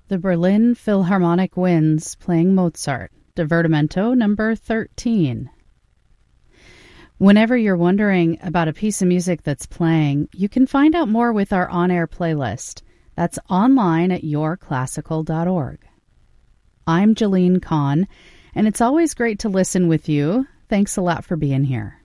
The Berlin Philharmonic Winds playing Mozart, Divertimento number 13. Whenever you're wondering about a piece of music that's playing, you can find out more with our on-air playlist. That's online at yourclassical.org. I'm Jalene Kahn, and it's always great to listen with you. Thanks a lot for being here.